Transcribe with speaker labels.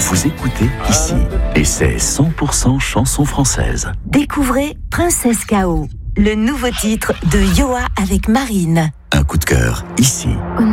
Speaker 1: Vous écoutez ici, et c'est 100% chanson française.
Speaker 2: Découvrez Princesse K.O., le nouveau titre de Yoa avec Marine.
Speaker 1: Un coup de cœur, ici.